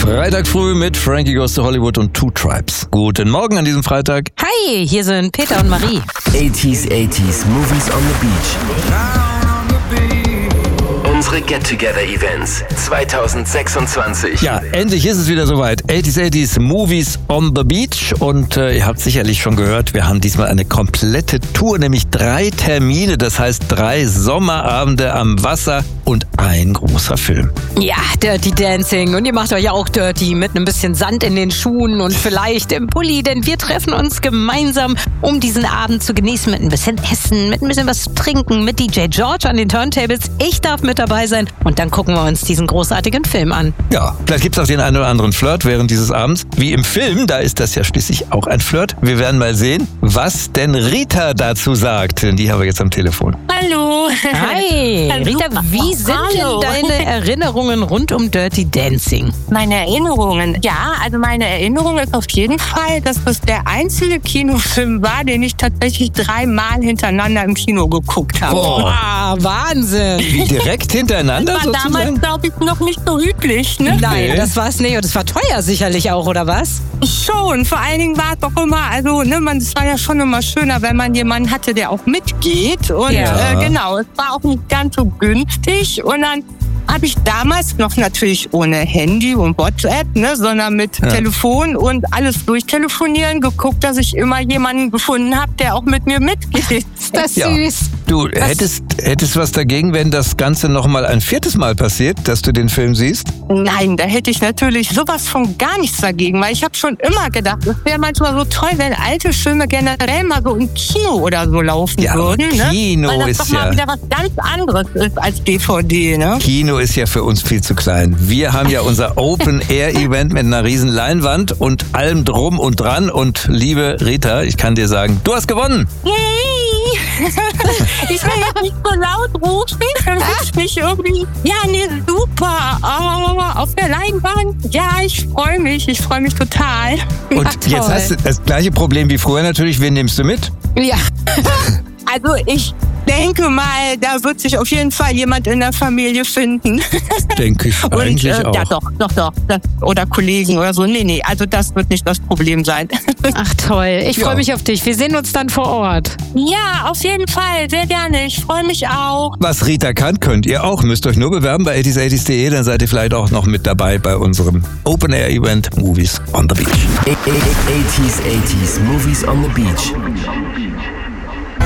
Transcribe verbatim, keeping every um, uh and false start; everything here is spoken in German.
Freitag früh mit Frankie Goes to Hollywood und Two Tribes. Guten Morgen an diesem Freitag. Hi, hier sind Peter und Marie. eighties, eighties, Movies on the Beach. Unsere Get-Together-Events zwanzig sechsundzwanzig. Ja, endlich ist es wieder soweit. eighties, eighties, Movies on the Beach. Und äh, ihr habt sicherlich schon gehört, wir haben diesmal eine komplette Tour, nämlich drei Termine. Das heißt drei Sommerabende am Wasser und ein großer Film. Ja, Dirty Dancing. Und ihr macht euch ja auch dirty mit ein bisschen Sand in den Schuhen und vielleicht im Pulli, denn wir treffen uns gemeinsam, um diesen Abend zu genießen mit ein bisschen Essen, mit ein bisschen was zu trinken, mit D J George an den Turntables. Ich darf mit dabei sein und dann gucken wir uns diesen großartigen Film an. Ja, vielleicht gibt es auch den einen oder anderen Flirt während dieses Abends. Wie im Film, da ist das ja schließlich auch ein Flirt. Wir werden mal sehen, was denn Rita dazu sagt, denn die haben wir jetzt am Telefon. Hallo. Hi, Rita, wie sind Hallo. denn deine Erinnerungen rund um Dirty Dancing? Meine Erinnerungen. Ja, also meine Erinnerung ist auf jeden Fall, dass das der einzige Kinofilm war, den ich tatsächlich dreimal hintereinander im Kino geguckt habe. Boah. Ah, Wahnsinn. Wie direkt hintereinander Das war damals, sozusagen? glaube ich, noch nicht so üblich, ne? Nein, Nee. das war's nicht. Und das war teuer sicherlich auch, oder was? Schon. Vor allen Dingen war es doch immer, also, ne, man, es war ja schon immer schöner, wenn man jemanden hatte, der auch mitgeht. Und Ja. äh, genau, es war auch nicht ganz so günstig. Und dann habe ich damals noch natürlich ohne Handy und WhatsApp, ne, sondern mit Ja. Telefon und alles durchtelefonieren geguckt, dass ich immer jemanden gefunden habe, der auch mit mir mitgeht. Ist das Ja. süß? Du hättest, hättest was dagegen, wenn das Ganze nochmal ein viertes Mal passiert, dass du den Film siehst? Nein, da hätte ich natürlich sowas von gar nichts dagegen, weil ich habe schon immer gedacht, es wäre manchmal so toll, wenn alte Filme generell mal so im Kino oder so laufen Ja, aber würden. Kino ne? Weil das ist doch mal ja- wieder was ganz anderes ist als D V D, ne? Kino ist ja für uns viel zu klein. Wir haben ja unser Open-Air-Event mit einer riesen Leinwand und allem drum und dran. Und liebe Rita, ich kann dir sagen, du hast gewonnen. Yay! Ich will jetzt nicht so laut rufen, dann ist mich irgendwie, ja, nee, super, oh, auf der Leinwand, ja, ich freue mich, ich freue mich total. Und Ja, jetzt toll. hast du das gleiche Problem wie früher natürlich. Wen nimmst du mit? Ja. Also ich denke mal, da wird sich auf jeden Fall jemand in der Familie finden. Denke ich Und, eigentlich äh, auch. Ja, doch, doch, doch. Das, oder Kollegen oder so. Nee, nee, also das wird nicht das Problem sein. Ach toll, ich Ja. freue mich auf dich. Wir sehen uns dann vor Ort. Ja, auf jeden Fall, sehr gerne. Ich freue mich auch. Was Rita kann, könnt ihr auch. Müsst euch nur bewerben bei eighties eighties punkt de, dann seid ihr vielleicht auch noch mit dabei bei unserem Open-Air-Event Movies on the Beach. eighties, eighties, Movies on the Beach.